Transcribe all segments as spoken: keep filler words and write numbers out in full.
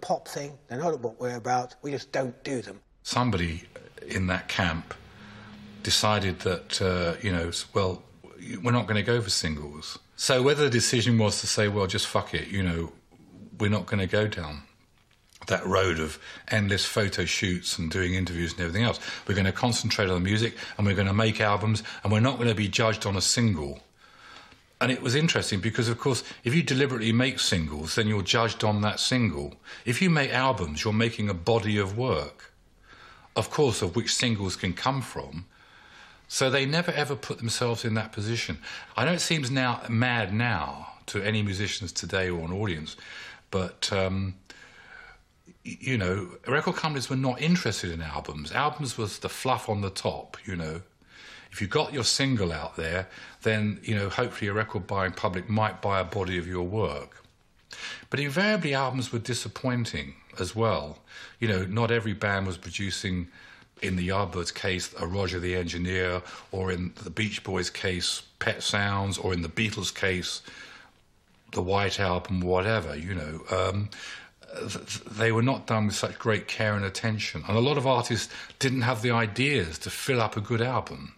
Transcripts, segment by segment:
pop thing, they're not what we're about, we just don't do them. Somebody in that camp decided that, uh, you know, well, we're not going to go for singles. So whether the decision was to say, well, just fuck it, you know, we're not going to go down that road of endless photo shoots and doing interviews and everything else. We're going to concentrate on the music and we're going to make albums and we're not going to be judged on a single. And it was interesting because, of course, if you deliberately make singles, then you're judged on that single. If you make albums, you're making a body of work, of course, of which singles can come from. So they never, ever put themselves in that position. I know it seems now mad now to any musicians today or an audience, but, um, you know, record companies were not interested in albums. Albums was the fluff on the top, you know. If you got your single out there, then, you know, hopefully a record-buying public might buy a body of your work. But invariably, albums were disappointing as well. You know, not every band was producing, in the Yardbirds case, a Roger the Engineer, or in the Beach Boys case, Pet Sounds, or in the Beatles case, the White Album, whatever, you know. Um, th- they were not done with such great care and attention. And a lot of artists didn't have the ideas to fill up a good album.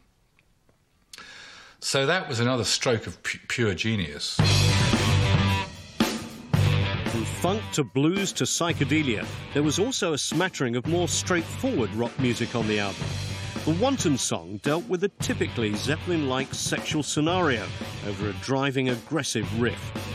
So that was another stroke of pu- pure genius. From funk to blues to psychedelia, there was also a smattering of more straightforward rock music on the album. The Wanton song dealt with a typically Zeppelin-like sexual scenario over a driving, aggressive riff.